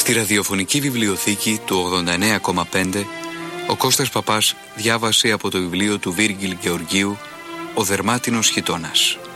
Στη ραδιοφωνική βιβλιοθήκη του 89,5 ο Κώστας Παπάς διάβασε από το βιβλίο του Βίργιλ Γεωργίου «Ο δερμάτινος χιτώνας».